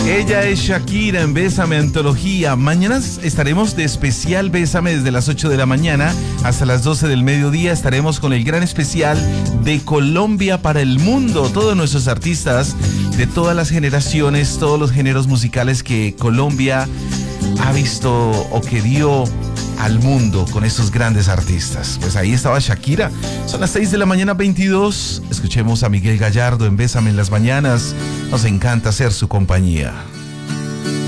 Ella es Shakira en Bésame Antología. Mañana estaremos de especial Bésame desde las 8 de la mañana hasta las 12 del mediodía. Estaremos con el gran especial de Colombia para el mundo. Todos nuestros artistas de todas las generaciones, todos los géneros musicales que Colombia ha visto o que dio al mundo con estos grandes artistas. Pues ahí estaba Shakira. Son las 6 de la mañana 22. Escuchemos a Miguel Gallardo en Bésame en las mañanas. Nos encanta ser su compañía.